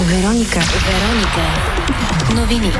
Вероника. Новини.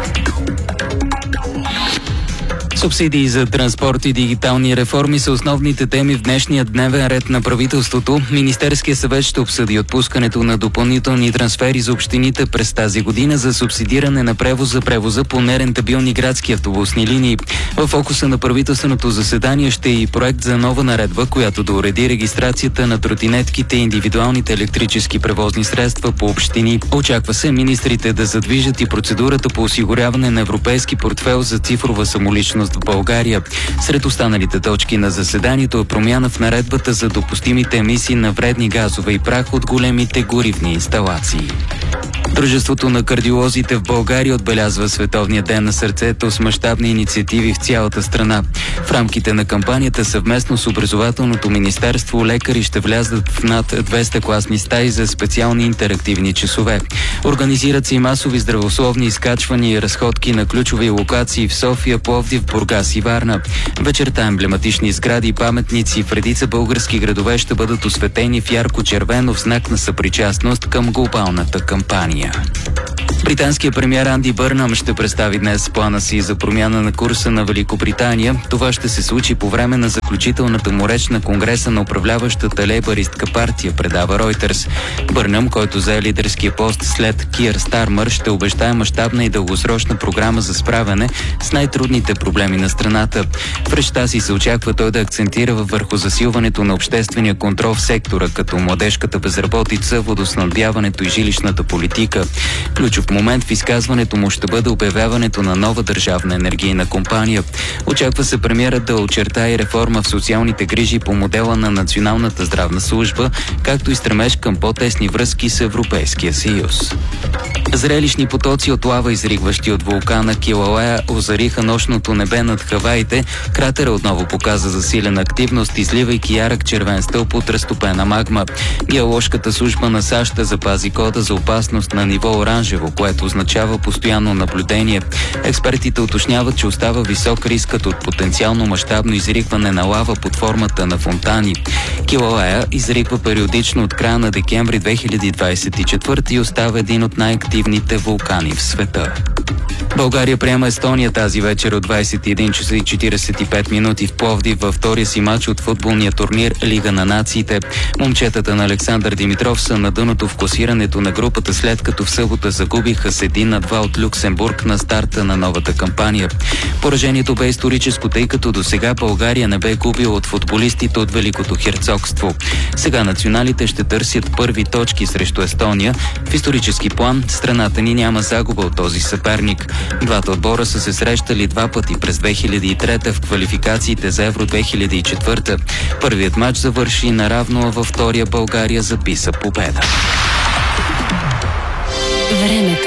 Субсидии за транспорт и дигитални реформи са основните теми в днешния дневен ред на правителството. Министерският съвет ще обсъди отпускането на допълнителни трансфери за общините през тази година за субсидиране на превоза по нерентабилни градски автобусни линии. В фокуса на правителственото заседание ще е и проект за нова наредба, която да уреди регистрацията на тротинетките и индивидуалните електрически превозни средства по общини. Очаква се министрите да задвижат и процедурата по осигуряване на европейски портфейл за цифрова самоличност в България. Сред останалите точки на заседанието е промяна в наредбата за допустимите емисии на вредни газове и прах от големите горивни инсталации. Дружеството на кардиолозите в България отбелязва Световния ден на сърцето с мащабни инициативи в цялата страна. В рамките на кампанията съвместно с образователното министерство лекари ще влязат в над 200 класни стаи за специални интерактивни часове. Организират се и масови здравословни изкачвания и разходки на ключови локации в София, Пловдив, Бургас и Варна. Вечерта емблематични сгради и паметници в редица български градове ще бъдат осветени в ярко-червено в знак на съпричастност към глобалната кампания. Британският премиер Анди Бърнам ще представи днес плана си за промяна на курса на Великобритания. Това ще се случи по време на заключителната му реч на Конгреса на управляващата лейбъристка партия, предава Ройтерс. Бърнам, който зае лидерския пост след Киър Стармър, ще обещае мащабна и дългосрочна програма за справяне с най-трудните проблеми на страната. В речта си се очаква той да акцентира върху засилването на обществения контрол в сектора, като младежката безработица, водоснабдяването и жилищната политика. Ключов момент в изказването му ще бъде обявяването на нова държавна енергийна компания. Очаква се премиерът да очертае реформа в социалните грижи по модела на Националната здравна служба, както и стремеж към по-тесни връзки с Европейския съюз. Зрелищни потоци от лава, изригващи от вулкана Килауеа, озариха нощното небе над Хаваите. Кратера отново показа засилена активност, изливайки ярък червен стълб от разтопена магма. Геоложката служба на САЩ запази кода за опасност на ниво оранжево, което означава постоянно наблюдение. Експертите уточняват, че остава висок рискът от потенциално мащабно изригване на лава под формата на фонтани. Килауеа изригва периодично от края на декември 2024 и остава един от най-активните вулкани в света. България приема Естония тази вечер от 21 часа и 45 минути в Пловдив във втория си матч от футболния турнир Лига на нациите. Момчетата на Александър Димитров са на дъното в класирането на групата, след като в събота загубиха с 1-2 от Люксембург на старта на новата кампания. Поражението бе историческо, тъй като досега България не бе губила от футболистите от Великото херцогство. Сега националите ще търсят първи точки срещу Естония. В исторически план страната ни няма загуба от този съперник. Двата отбора са се срещали два пъти през 2003 в квалификациите за Евро 2004. Първият матч завърши наравно, а във втория България записа победа. Времето.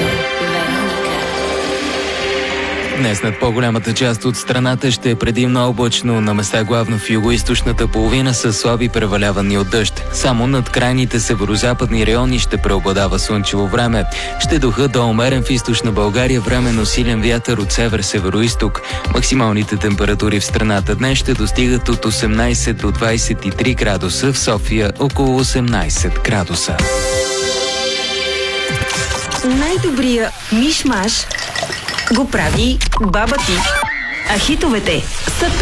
Днес над по-голямата част от страната ще е предимно облачно, на места главно в югоизточната половина са слаби превалявани от дъжд. Само над крайните северозападни райони ще преобладава слънчево време. Ще духа до умерен в източна България, временно силен вятър от север-североизток. Максималните температури в страната днес ще достигат от 18 до 23 градуса, в София около 18 градуса. Най-добрия миш-маш го прави баба ти. А хитовете са